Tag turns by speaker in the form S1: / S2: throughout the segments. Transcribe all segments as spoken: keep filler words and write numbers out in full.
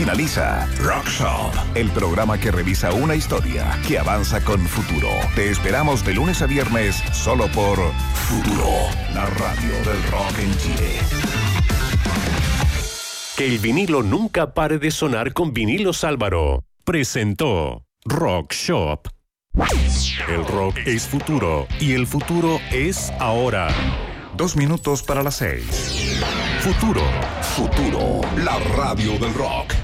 S1: finaliza Rock Shop, el programa que revisa una historia que avanza con futuro. Te esperamos de lunes a viernes solo por Futuro, la radio del rock en Chile.
S2: Que el vinilo nunca pare de sonar con Vinilos Álvaro. Presentó Rock Shop. El rock es futuro y el futuro es ahora.
S1: Dos minutos para las seis.
S2: Futuro.
S1: Futuro, la radio del rock.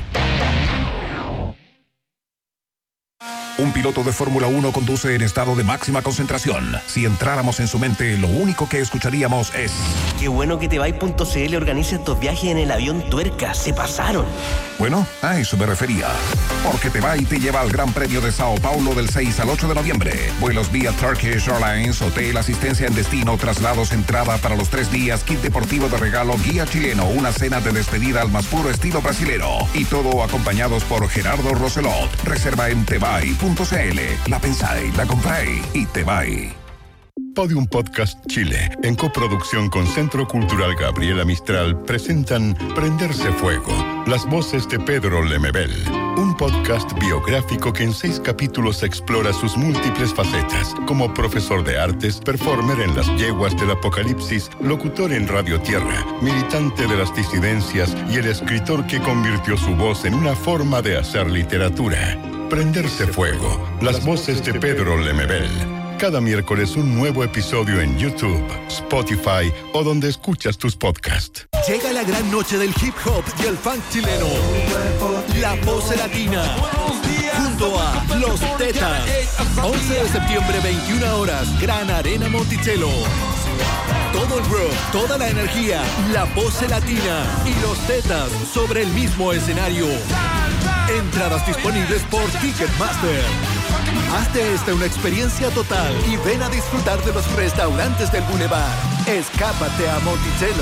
S1: Un piloto de Fórmula uno conduce en estado de máxima concentración. Si entráramos en su mente, lo único que escucharíamos es...
S3: Qué bueno que Tebay.cl organiza estos viajes en el avión Tuerca. Se pasaron.
S1: Bueno, a eso me refería. Porque Tebay te lleva al Gran Premio de Sao Paulo del seis al ocho de noviembre. Vuelos vía Turkish Airlines, hotel, asistencia en destino, traslados, entrada para los tres días, kit deportivo de regalo, guía chileno, una cena de despedida al más puro estilo brasilero. Y todo acompañados por Gerardo Roselot. Reserva en Tebay punto cl. La pensáis, la compráis y Tebay.
S4: Podium Podcast Chile, en coproducción con Centro Cultural Gabriela Mistral, presentan Prenderse Fuego, las voces de Pedro Lemebel, un podcast biográfico que en seis capítulos explora sus múltiples facetas, como profesor de artes, performer en las yeguas del apocalipsis, locutor en Radio Tierra, militante de las disidencias y el escritor que convirtió su voz en una forma de hacer literatura. Prenderse Fuego, las voces de Pedro Lemebel. Cada miércoles un nuevo episodio en YouTube, Spotify o donde escuchas tus podcasts.
S5: Llega la gran noche del hip hop y el funk chileno. La Pose Latina. Junto a Los Tetas. once de septiembre, veintiuna horas, Gran Arena Monticello. Todo el rock, toda la energía, La Pose Latina y Los Tetas sobre el mismo escenario. Entradas disponibles por Ticketmaster. Hazte esta una experiencia total y ven a disfrutar de los restaurantes del Boulevard. Escápate a Monticello.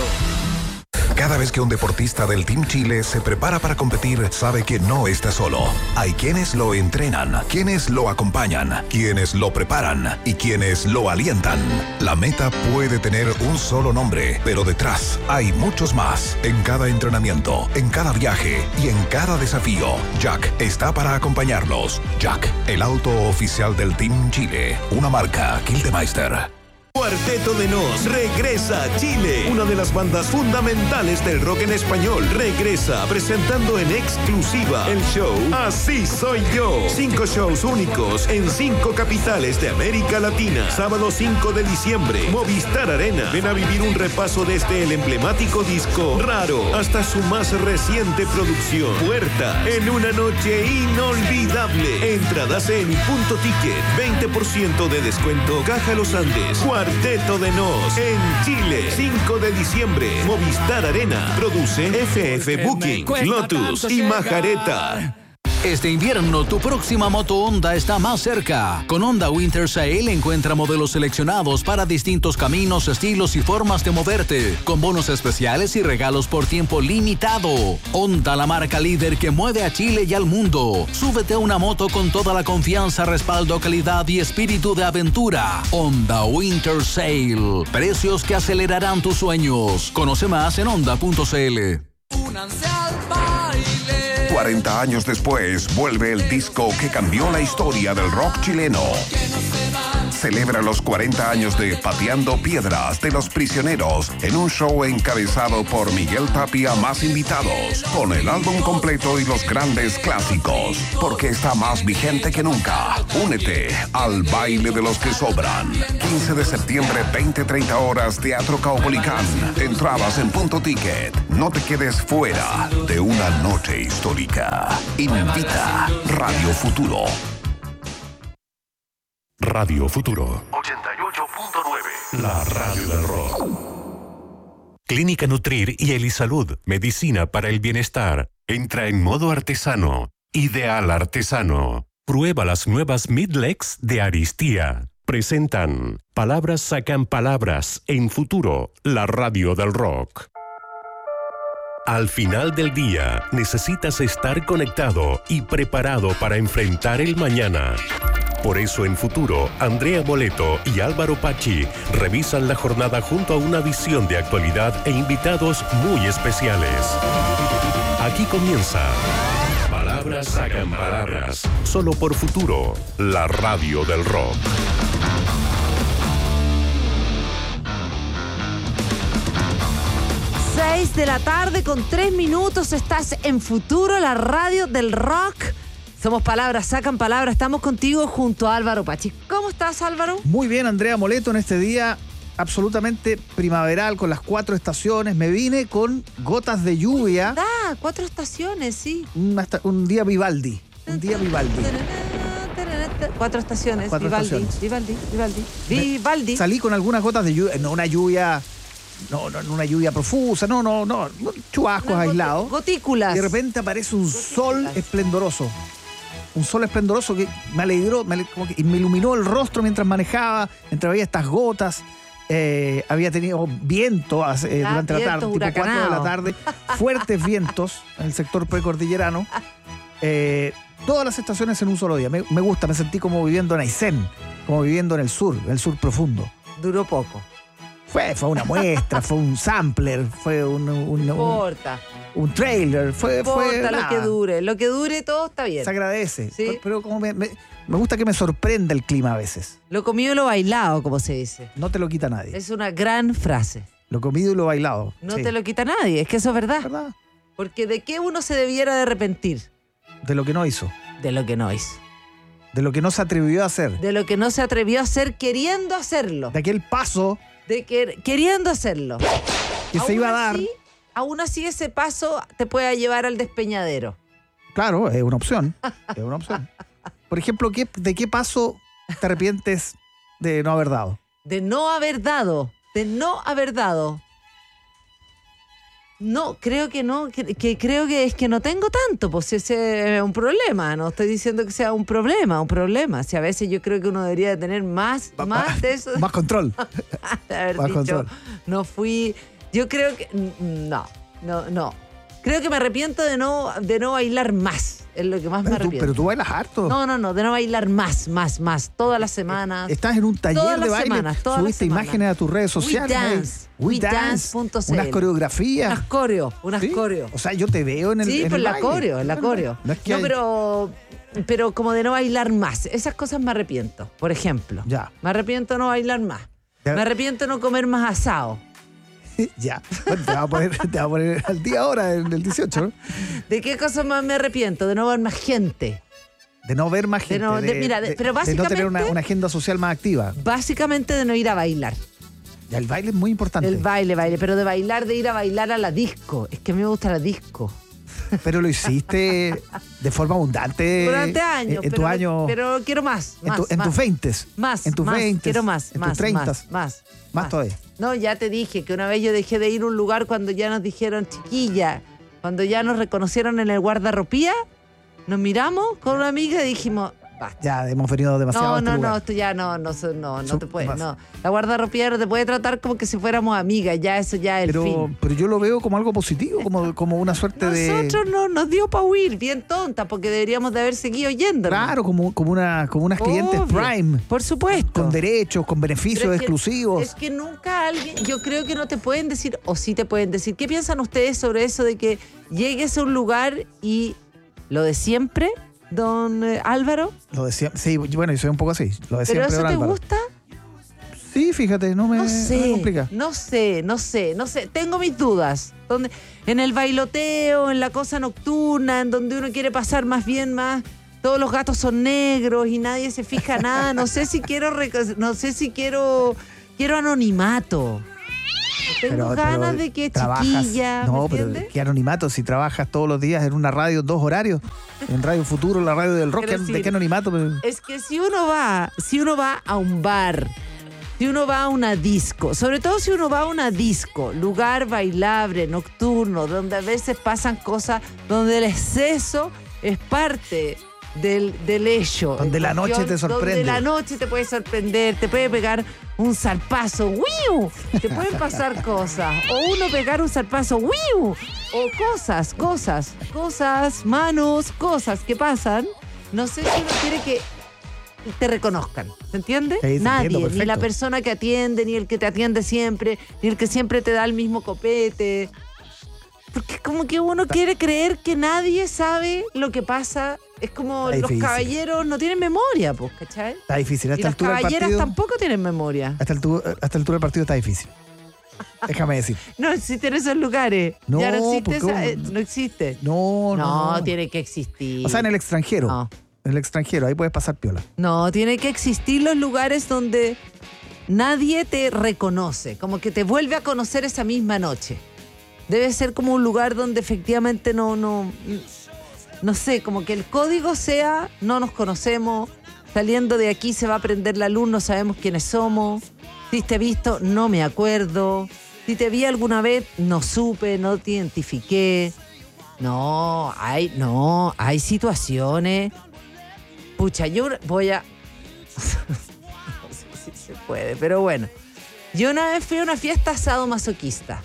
S1: Cada vez que un deportista del Team Chile se prepara para competir, sabe que no está solo. Hay quienes lo entrenan, quienes lo acompañan, quienes lo preparan y quienes lo alientan. La meta puede tener un solo nombre, pero detrás hay muchos más. En cada entrenamiento, en cada viaje y en cada desafío, Jack está para acompañarlos. Jack, el auto oficial del Team Chile, una marca Gildemeister.
S6: Cuarteto de Nos regresa a Chile. Una de las bandas fundamentales del rock en español regresa presentando en exclusiva el show Así Soy Yo. Cinco shows únicos en cinco capitales de América Latina. Sábado cinco de diciembre, Movistar Arena. Ven a vivir un repaso desde el emblemático disco Raro hasta su más reciente producción Puerta, en una noche inolvidable. Entradas en Punto Ticket, veinte por ciento de descuento. Caja Los Andes. Cuarteto de Nos en Chile, cinco de diciembre, Movistar Arena. Produce F F Booking, Lotus y Majareta.
S7: Este invierno, tu próxima moto Honda está más cerca. Con Honda Winter Sale encuentra modelos seleccionados para distintos caminos, estilos y formas de moverte, con bonos especiales y regalos por tiempo limitado. Honda, la marca líder que mueve a Chile y al mundo. Súbete a una moto con toda la confianza, respaldo, calidad y espíritu de aventura. Honda Winter Sale. Precios que acelerarán tus sueños. Conoce más en honda punto cl.
S8: Únanse al baile.
S1: cuarenta años después, vuelve el disco que cambió la historia del rock chileno. Celebra los cuarenta años de Pateando Piedras de Los Prisioneros en un show encabezado por Miguel Tapia más invitados, con el álbum completo y los grandes clásicos, porque está más vigente que nunca. Únete al baile de los que sobran. quince de septiembre, veinte treinta horas, Teatro Caupolicán. Entradas en Punto Ticket. No te quedes fuera de una noche histórica. Invita Radio Futuro.
S2: Radio Futuro
S9: ochenta y ocho punto nueve.
S2: La radio del rock. Clínica Nutrir y Elisalud, medicina para el bienestar. Entra en modo artesano. Ideal artesano. Prueba las nuevas Midlex de Aristía. Presentan Palabras sacan palabras en Futuro, la radio del rock. Al final del día, necesitas estar conectado y preparado para enfrentar el mañana. Por eso en Futuro, Andrea Boleto y Álvaro Pachi revisan la jornada junto a una visión de actualidad e invitados muy especiales. Aquí comienza palabras sacan palabras. Solo por Futuro, la radio del rock.
S10: seis de la tarde con tres minutos. Estás en Futuro, la radio del rock. Somos Palabras Sacan Palabras. Estamos contigo junto a Álvaro Pachi. ¿Cómo estás, Álvaro?
S11: Muy bien, Andrea Moleto, en este día absolutamente primaveral con las cuatro estaciones. Me vine con gotas de lluvia.
S10: Ah, cuatro estaciones, sí.
S11: Un, hasta, un día Vivaldi. Un día Vivaldi.
S10: Cuatro estaciones.
S11: Cuatro
S10: Vivaldi,
S11: estaciones.
S10: Vivaldi, Vivaldi, Vivaldi.
S11: Me salí con algunas gotas de lluvia. No una lluvia... No, no, no una lluvia profusa. No, no, no. Chubascos
S10: Unas
S11: aislados.
S10: Gotículas.
S11: Y de repente aparece un
S10: Gotículas.
S11: sol esplendoroso. Un sol esplendoroso que me alegró, me, ale- como que- y me iluminó el rostro mientras manejaba, mientras veía estas gotas. Eh, había tenido viento hace- eh,
S10: Ah,
S11: durante
S10: vientos
S11: la tarde, tipo cuatro de la
S10: huracanados.
S11: tarde, fuertes vientos en el sector precordillerano. Eh, todas las estaciones en un solo día. Me, me gusta, me sentí como viviendo en Aysén, como viviendo en el sur, en el sur profundo.
S10: Duró poco.
S11: Fue, fue una muestra, fue un sampler, fue un, un, un,
S10: No importa.
S11: un trailer, fue,
S10: No
S11: fue
S10: importa lo
S11: nada.
S10: que dure. Lo que dure todo está bien.
S11: Se agradece.
S10: Sí.
S11: Pero, pero como me, me- me gusta que me sorprenda el clima a veces.
S10: Lo comido y lo bailado, como se dice.
S11: No te lo quita nadie.
S10: Es una gran frase.
S11: Lo comido y lo bailado.
S10: No
S11: Sí.
S10: te lo quita nadie. Es que eso es verdad.
S11: ¿Verdad?
S10: Porque ¿de qué uno se debiera de arrepentir?
S11: De lo que no hizo.
S10: De lo que no hizo.
S11: De lo que no se atrevió a hacer.
S10: De lo que no se atrevió a hacer queriendo hacerlo.
S11: De aquel paso
S10: De que queriendo hacerlo.
S11: que se
S10: Aún
S11: iba a dar.
S10: así- Aún así ese paso te puede llevar al despeñadero.
S11: Claro, es una opción. Es una opción. Por ejemplo, ¿qué, ¿de qué paso te arrepientes de no haber dado?
S10: De no haber dado. De no haber dado. No, creo que no, que, que creo que es que no tengo tanto, pues ese es un problema, no estoy diciendo que sea un problema, un problema, si a veces yo creo que uno debería de tener más, más de eso,
S11: Más control.
S10: de haber
S11: más
S10: dicho,
S11: control.
S10: no fui, yo creo que, no, no, no, creo que me arrepiento de no, de no bailar más, es lo que más me
S11: Pero tú,
S10: arrepiento.
S11: pero tú bailas harto.
S10: No, no, no, de no bailar más, más, más, todas las semanas.
S11: Estás en un taller
S10: Todas
S11: de
S10: las
S11: baile.
S10: semanas, todas las
S11: Subiste
S10: semanas.
S11: imágenes a tus redes sociales. ahí.
S10: dance,
S11: We
S10: we
S11: Dance.
S10: dance punto c l.
S11: Unas coreografías.
S10: Unas coreo, unas
S11: ¿Sí?
S10: coreo.
S11: O sea, yo te veo en el
S10: Sí,
S11: en
S10: pues
S11: el
S10: la
S11: baile.
S10: coreo, en la coreo.
S11: No es que
S10: No,
S11: hay-
S10: pero, pero como de no bailar más. Esas cosas me arrepiento, por ejemplo.
S11: Ya.
S10: Me arrepiento de no bailar más.
S11: Ya.
S10: Me arrepiento de no comer más asado.
S11: Ya. Bueno, te va a poner, te va a poner al día ahora, en el dieciocho, ¿no?
S10: ¿De qué cosas más me arrepiento? De no ver más gente.
S11: De no ver más gente.
S10: no- de- mira, de- pero
S11: de no tener
S10: básicamente-
S11: una, una agenda social más activa.
S10: Básicamente de no ir a bailar.
S11: Ya, el baile es muy importante.
S10: El baile, baile. Pero de bailar, de ir a bailar a la disco. Es que a mí me gusta la disco.
S11: Pero lo hiciste de forma abundante.
S10: Durante años.
S11: En, en
S10: pero,
S11: tu año.
S10: Pero quiero más.
S11: en,
S10: más,
S11: tu- en
S10: más.
S11: tus veintes.
S10: Más,
S11: En tus
S10: más,
S11: veintes.
S10: quiero más,
S11: En
S10: más,
S11: tus treintas.
S10: más, más,
S11: Más todavía.
S10: No, ya te dije que una vez yo dejé de ir a un lugar cuando ya nos dijeron chiquilla, cuando ya nos reconocieron en el guardarropía, nos miramos con una amiga y dijimos, basta.
S11: Ya hemos venido demasiado
S10: No,
S11: a este
S10: no,
S11: lugar.
S10: no, esto ya no, no, no, no,
S11: Son
S10: te puede,
S11: más.
S10: no. La guardarropía no te puede tratar como que si fuéramos amigas, ya eso ya es el
S11: Pero,
S10: fin.
S11: pero yo lo veo como algo positivo, como, como una suerte de.
S10: Nosotros no nos dio para huir, bien tonta, porque deberíamos de haber seguido yendo.
S11: Claro, como, como, una, como unas clientes
S10: Obvio,
S11: Prime.
S10: Por supuesto.
S11: Con derechos, con beneficios
S10: Pero es que-
S11: exclusivos.
S10: Es que nunca alguien, yo creo que no te pueden decir, o sí te pueden decir, ¿qué piensan ustedes sobre eso de que llegues a un lugar y lo de siempre, don eh, Álvaro?
S11: Lo decía. Sí, bueno, yo soy un poco así. Lo decía
S10: ¿Pero
S11: siempre
S10: eso
S11: don
S10: te
S11: Álvaro.
S10: gusta?
S11: Sí, fíjate, no me,
S10: No
S11: no me
S10: sé,
S11: complica.
S10: no sé, no sé, no sé. Tengo mis dudas. Donde, en el bailoteo, en la cosa nocturna, en donde uno quiere pasar más bien más. Todos los gatos son negros y nadie se fija nada. No sé si quiero, reco- no sé si quiero, quiero anonimato. Tengo
S11: Pero-
S10: ganas
S11: pero
S10: de que
S11: trabajas-
S10: chiquilla, ¿me
S11: No, pero
S10: entiendes?
S11: qué anonimato si trabajas todos los días en una radio, dos horarios. En Radio Futuro, la radio del rock.
S10: Quiero
S11: ¿qué- ¿De
S10: decir-
S11: qué anonimato? Pero-
S10: Es que si uno va, si uno va a un bar, si uno va a una disco, sobre todo si uno va a una disco, lugar bailable, nocturno, donde a veces pasan cosas, donde el exceso es parte del, del hecho.
S11: Donde
S10: en
S11: la noche
S10: cuestión,
S11: te sorprende.
S10: Donde la noche te puede sorprender, te puede pegar un zarpazo, ¡wiu! Te pueden pasar cosas. O uno pegar un zarpazo, ¡wiu! O cosas, cosas, cosas, manos, cosas que pasan. No sé si uno quiere que te reconozcan, ¿se entiende?
S11: Sí, te
S10: Nadie,
S11: entiendo,
S10: ni la
S11: perfecto.
S10: persona que atiende, ni el que te atiende siempre, ni el que siempre te da el mismo copete. porque como que uno quiere creer que nadie sabe lo que pasa. Es como
S11: Está
S10: los
S11: difícil.
S10: caballeros no tienen memoria, pues, ¿cachai?
S11: Está difícil. A
S10: Y
S11: esta
S10: las
S11: altura del
S10: caballeras
S11: partido.
S10: tampoco tienen memoria.
S11: A esta altura, a esta altura del partido está difícil. Déjame decir.
S10: No existen esos lugares.
S11: No,
S10: ya no existe
S11: porque
S10: esa,
S11: uno-
S10: eh, no existe.
S11: No, no.
S10: No, tiene que existir.
S11: O sea, en el extranjero.
S10: No.
S11: En el extranjero, ahí puedes pasar piola.
S10: No, tiene que existir los lugares donde nadie te reconoce, como que te vuelve a conocer esa misma noche. Debe ser como un lugar donde efectivamente no, no, no sé, como que el código sea, no nos conocemos, saliendo de aquí se va a prender la luz, no sabemos quiénes somos, si te he visto, no me acuerdo, si te vi alguna vez, no supe, no te identifiqué. No, hay, no, hay situaciones. Pucha, yo voy a... No sé si se puede, pero bueno. Yo una vez fui a una fiesta sadomasoquista.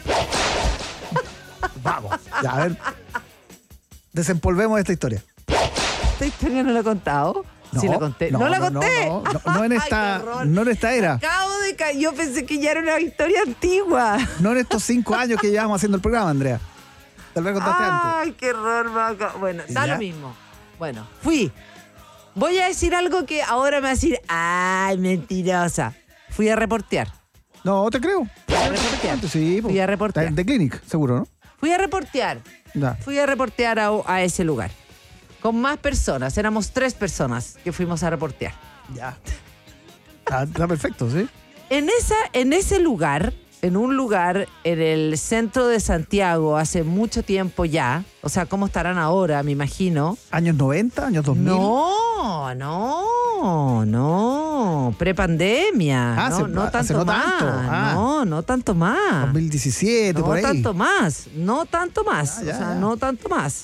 S11: Vamos. Ya, a ver. Desempolvemos esta historia.
S10: ¿Esta historia no la he contado?
S11: No,
S10: Sí la conté. No,
S11: no,
S10: la
S11: no,
S10: conté.
S11: no, no, no en esta-
S10: Ay, qué horror.
S11: no en esta era.
S10: Acabo de ca- Yo pensé que ya era una historia antigua.
S11: No en estos cinco años que llevamos haciendo el programa, Andrea. Tal vez contaste antes.
S10: Ay, qué horror, Maca. Bueno, da
S11: ¿Ya?
S10: lo mismo. Bueno, fui. Voy a decir algo que ahora me va a decir, ay, mentirosa. Fui a reportear.
S11: No, te creo.
S10: Fui a reportear.
S11: Sí,
S10: Fui a reportear.
S11: De Clinic, seguro, ¿no?
S10: Fui a reportear.
S11: Ya.
S10: Fui a reportear a, a ese lugar. Con más personas. Éramos tres personas que fuimos a reportear.
S11: Ya. Está, está perfecto, ¿sí?
S10: En, esa, en ese lugar, en un lugar en el centro de Santiago, hace mucho tiempo ya, o sea, ¿cómo estarán ahora, me imagino?
S11: ¿Años noventa? ¿Años dos mil?
S10: No, no, no, prepandemia.
S11: Ah,
S10: no,
S11: hace-
S10: no
S11: hace
S10: tanto
S11: no
S10: más.
S11: tanto. Ah.
S10: No, no tanto más.
S11: dos mil diecisiete,
S10: No
S11: por ahí.
S10: tanto más, no tanto más,
S11: Ah, ya,
S10: o sea,
S11: ya.
S10: no tanto más.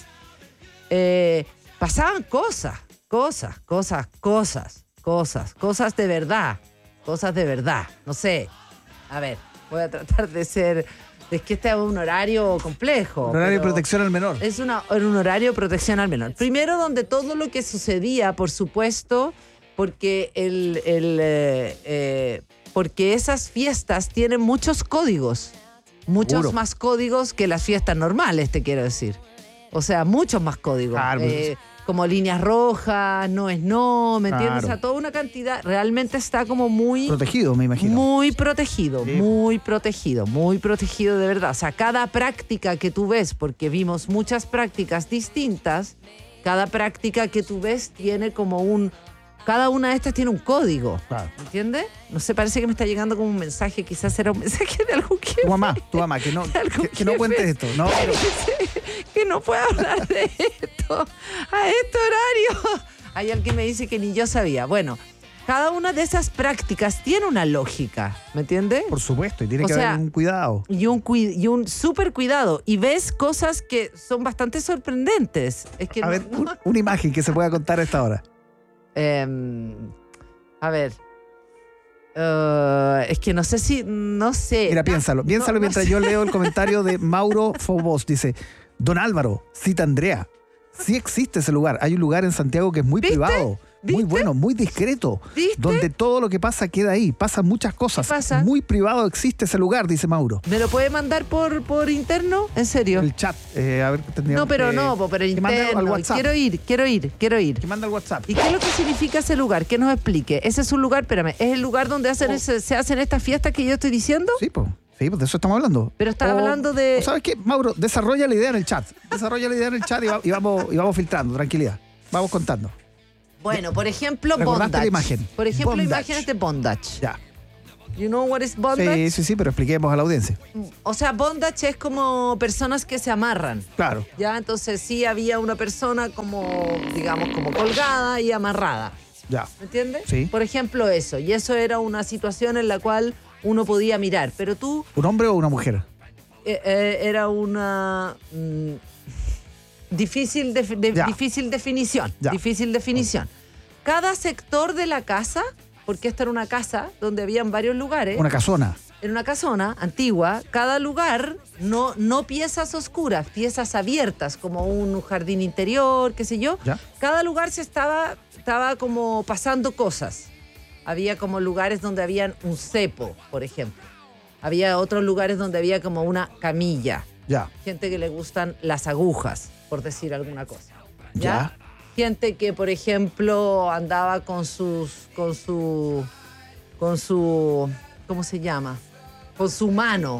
S10: Eh, pasaban cosas, cosas, cosas, cosas, cosas, cosas de verdad, cosas de verdad, no sé. A ver, voy a tratar de ser, es que este es un horario complejo.
S11: Un horario de
S10: pero
S11: protección al menor.
S10: Es una, era un horario de protección al menor. Primero, donde todo lo que sucedía, por supuesto, porque el, el, eh, eh, porque esas fiestas tienen muchos códigos, muchos
S11: Seguro.
S10: más códigos que las fiestas normales, te quiero decir. O sea, muchos más códigos.
S11: Claro,
S10: Eh, como líneas rojas, no es no, ¿me entiendes?
S11: Claro.
S10: O sea, toda una cantidad. Realmente está como muy...
S11: Protegido, me imagino.
S10: Muy protegido,
S11: Sí.
S10: muy protegido, muy protegido de verdad. O sea, cada práctica que tú ves, porque vimos muchas prácticas distintas, cada práctica que tú ves tiene como un... Cada una de estas tiene un código,
S11: Claro.
S10: ¿entiendes? No sé, parece que me está llegando como un mensaje, quizás era un mensaje de algún jefe.
S11: Tu mamá, tu mamá, que no,
S10: de algún
S11: que, que no
S10: jefe.
S11: cuentes esto. No, pero-
S10: Que no puedo hablar de esto a este horario. Hay alguien que me dice que ni yo sabía. Bueno, cada una de esas prácticas tiene una lógica, ¿me entiendes?
S11: por supuesto, y tiene
S10: O
S11: que
S10: sea,
S11: haber un cuidado.
S10: Y un, cui- y un súper cuidado. Y ves cosas que son bastante sorprendentes. Es que
S11: A
S10: no-
S11: ver,
S10: no-
S11: un- una imagen que se pueda contar a esta hora.
S10: Em, a ver. Eh, es que no sé si. No sé.
S11: Mira, piénsalo.
S10: No,
S11: Piénsalo
S10: no
S11: mientras
S10: sé.
S11: yo leo el comentario de Mauro Fobos. Dice, Don Álvaro, cita Andrea. Sí existe ese lugar. Hay un lugar en Santiago que es muy
S10: ¿Viste?
S11: privado, muy
S10: ¿Viste?
S11: bueno, muy discreto,
S10: ¿Viste?
S11: donde todo lo que pasa queda ahí. Pasan muchas cosas.
S10: ¿Qué pasa?
S11: Muy privado existe ese lugar, dice Mauro.
S10: ¿Me lo puede mandar por, por interno? ¿En serio?
S11: El chat. eh, a ver, tendríamos
S10: No, pero
S11: que-
S10: no, po, pero
S11: que mande al
S10: interno.
S11: WhatsApp.
S10: Quiero ir, quiero ir, quiero ir.
S11: Que manda al WhatsApp.
S10: ¿Y qué es lo que significa ese lugar? Que nos explique. Ese es un lugar, espérame, ¿es el lugar donde hacen
S11: Oh.
S10: ese- se hacen estas fiestas que yo estoy diciendo?
S11: Sí, pues. Sí, pues de eso estamos hablando.
S10: Pero estaba
S11: O-
S10: hablando de-
S11: o ¿sabes qué, Mauro? Desarrolla la idea en el chat. Desarrolla la idea en el chat y, va- y vamos, y vamos filtrando, tranquilidad. Vamos contando.
S10: Bueno, por ejemplo,
S11: ¿Recordaste
S10: bondage.
S11: la imagen?
S10: Por ejemplo,
S11: Bondage.
S10: imágenes de bondage.
S11: Ya.
S10: You know what is bondage?
S11: Sí, sí, sí, pero expliquemos a la audiencia.
S10: O sea, bondage es como personas que se amarran.
S11: Claro.
S10: Ya, entonces sí había una persona como, digamos, como colgada y amarrada.
S11: Ya.
S10: ¿Me entiendes?
S11: Sí.
S10: Por ejemplo, eso. Y eso era una situación en la cual uno podía mirar. Pero tú,
S11: ¿Un hombre o una mujer?
S10: eh, eh, era una mm, difícil, de, de-
S11: Ya.
S10: difícil definición.
S11: Ya.
S10: Difícil definición. Cada sector de la casa, porque esta era una casa donde habían varios lugares.
S11: Una casona.
S10: En una casona antigua, cada lugar, no, no piezas oscuras, piezas abiertas, como un jardín interior, qué sé yo.
S11: Ya.
S10: Cada lugar se estaba, estaba como pasando cosas. Había como lugares donde habían un cepo, por ejemplo. Había otros lugares donde había como una camilla.
S11: Ya.
S10: Gente que le gustan las agujas, por decir alguna cosa. ¿Ya?
S11: Ya.
S10: Gente que, por ejemplo, andaba con sus, con su, con su, ¿cómo se llama? Con su mano,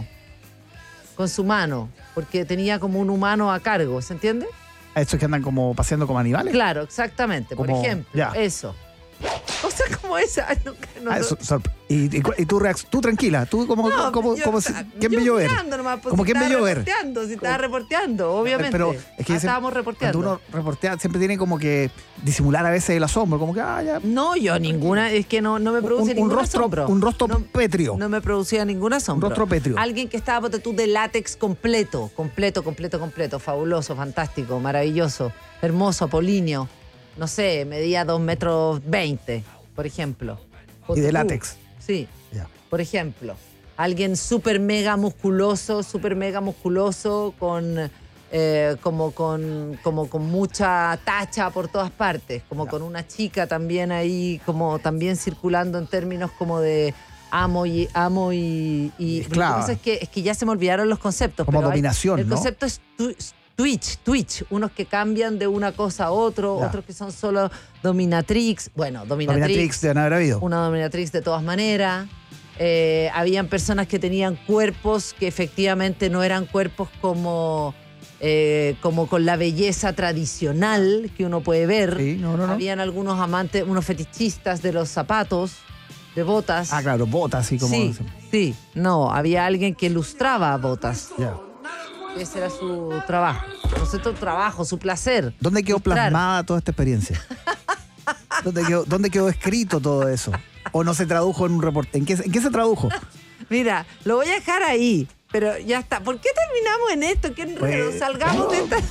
S10: con su mano, porque tenía como un humano a cargo, ¿se entiende?
S11: ¿A estos que andan como paseando como animales?
S10: Claro, exactamente, por
S11: Como-
S10: ejemplo,
S11: ya.
S10: eso. Cosas como esa. No, no,
S11: Ah,
S10: no.
S11: eso, sor- y, y, y tú, reacc- tú tranquila, tú como,
S10: No,
S11: como,
S10: yo,
S11: como
S10: o
S11: si-
S10: sea,
S11: ¿quién
S10: yo
S11: vio ver?
S10: mirando nomás, pues,
S11: Como
S10: si
S11: quién
S10: estaba
S11: vio ver.
S10: reporteando, si estaba reporteando, obviamente.
S11: Pero es que
S10: Ah,
S11: siempre-
S10: estábamos reporteando.
S11: Cuando uno reportea, siempre tiene como que disimular a veces el asombro, como que, ah, ya.
S10: No, yo ninguna, es que no, no me produce
S11: Un, un
S10: ningún
S11: rostro,
S10: asombro.
S11: un rostro
S10: No-
S11: pétreo.
S10: No me producía ningún asombro.
S11: Un rostro pétreo.
S10: Alguien que estaba, ponte tú, de látex completo, completo, completo, completo, fabuloso, fantástico, maravilloso, hermoso, apolíneo. No sé, medía dos metros veinte, por ejemplo.
S11: Y
S10: Ponte
S11: de
S10: tú.
S11: látex.
S10: Sí,
S11: Ya.
S10: por ejemplo. Alguien súper mega musculoso, súper mega musculoso, con... eh, como, con, como con mucha tacha por todas partes, como
S11: Ya.
S10: con una chica también ahí, como también circulando en términos como de amo y amo y... y lo que
S11: Esclava.
S10: pasa es que, es que ya se me olvidaron los conceptos.
S11: Como
S10: pero hay-
S11: dominación,
S10: el
S11: ¿no?
S10: concepto es tu- Twitch, Twitch, unos que cambian de una cosa a otro,
S11: Ya.
S10: otros que son solo dominatrix, bueno, dominatrix,
S11: Dominatrix de haber habido.
S10: una dominatrix de todas maneras. Eh, habían personas que tenían cuerpos que efectivamente no eran cuerpos como, eh, como con la belleza tradicional que uno puede ver.
S11: Sí, no, no, no.
S10: Habían algunos amantes, unos fetichistas de los zapatos, de botas.
S11: Ah, claro, botas, así como.
S10: sí, sí, no, había alguien que lustraba botas.
S11: Ya.
S10: Ese era su trabajo. No sé, tu trabajo, su placer.
S11: ¿Dónde quedó
S10: Lustrar.
S11: plasmada toda esta experiencia? ¿Dónde quedó, dónde quedó escrito todo eso? ¿O no se tradujo en un reporte? ¿En qué, en qué se tradujo?
S10: Mira, lo voy a dejar ahí, pero ya está. ¿Por qué terminamos en esto? ¿Qué enredo?
S11: Pues-
S10: Salgamos de esta...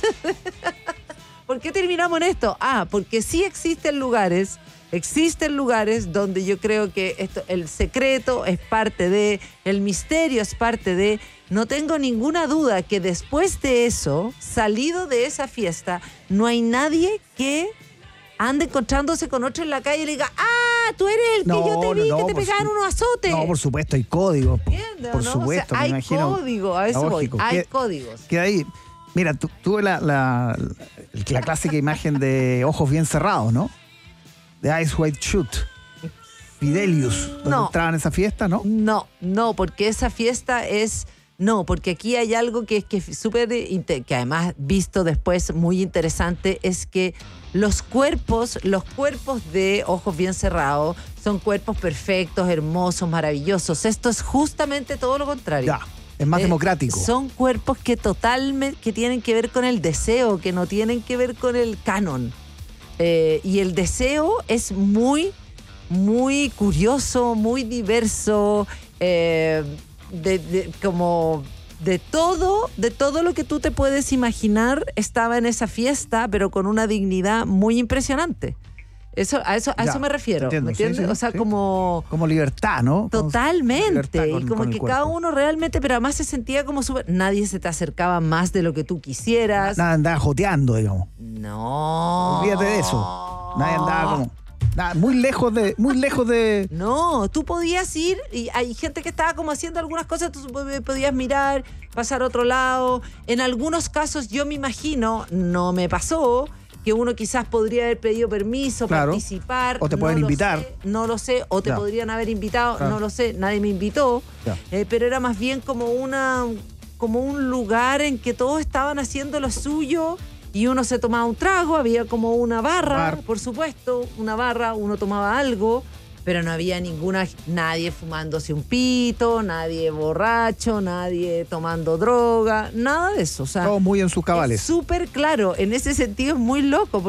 S10: ¿Por qué terminamos en esto? Ah, porque sí existen lugares, existen lugares donde yo creo que esto, el secreto es parte de, el misterio es parte de. No tengo ninguna duda que después de eso, salido de esa fiesta, no hay nadie que ande encontrándose con otro en la calle y le diga, ah, tú eres el que
S11: No,
S10: yo te vi,
S11: no,
S10: que te
S11: por
S10: pegaron
S11: su-
S10: unos azotes.
S11: No, por supuesto, hay códigos. po-
S10: ¿Entiendes,
S11: Por
S10: no?
S11: supuesto,
S10: O sea,
S11: me
S10: hay
S11: imagino.
S10: código, a eso voy,
S11: Lógico.
S10: hay
S11: Que-
S10: códigos.
S11: Que ahí, mira, tu- tuve la, la, la clásica imagen de ojos bien cerrados, ¿no? De Eyes Wide Shut. Fidelius, donde
S10: No.
S11: entraba en esa fiesta, ¿no?
S10: No, no, porque esa fiesta es... No, porque aquí hay algo que es que es súper, inte- que además visto después muy interesante, es que los cuerpos, los cuerpos de ojos bien cerrados son cuerpos perfectos, hermosos, maravillosos. Esto es justamente todo lo contrario.
S11: Ya, es más
S10: Eh,
S11: democrático.
S10: Son cuerpos que totalmente que tienen que ver con el deseo, que no tienen que ver con el canon. Eh, y el deseo es muy, muy curioso, muy diverso, eh, de, de- como de todo, de todo lo que tú te puedes imaginar estaba en esa fiesta, pero con una dignidad muy impresionante. Eso, a eso, a
S11: Ya,
S10: eso me refiero,
S11: entiendo,
S10: ¿me
S11: sí,
S10: entiendes?
S11: sí,
S10: o sea,
S11: sí.
S10: como...
S11: Como libertad, ¿no? Como-
S10: Totalmente,
S11: libertad con-
S10: y como
S11: con el
S10: que
S11: cuerpo.
S10: cada uno realmente, pero además se sentía como súper... Nadie se te acercaba más de lo que tú quisieras.
S11: Nada andaba joteando, digamos.
S10: No.
S11: Olvídate de eso. Nadie andaba como. Nada, muy lejos de. Muy lejos de.
S10: No, tú podías ir y hay gente que estaba como haciendo algunas cosas, tú pod- podías mirar, pasar a otro lado. En algunos casos yo me imagino, no me pasó, que uno quizás podría haber pedido permiso,
S11: Claro.
S10: participar.
S11: O te
S10: no
S11: pueden
S10: lo
S11: invitar.
S10: sé, no lo sé, o te
S11: Ya.
S10: podrían haber invitado,
S11: Claro.
S10: no lo sé, nadie me invitó.
S11: Ya.
S10: Eh, pero era más bien como una como un lugar en que todos estaban haciendo lo suyo y uno se tomaba un trago, había como una barra,
S11: Bar.
S10: por supuesto, una barra, uno tomaba algo, pero no había ninguna, nadie fumándose un pito, nadie borracho, nadie tomando droga, nada de eso. O sea,
S11: Todo muy en sus cabales.
S10: es súper claro, en ese sentido es muy loco.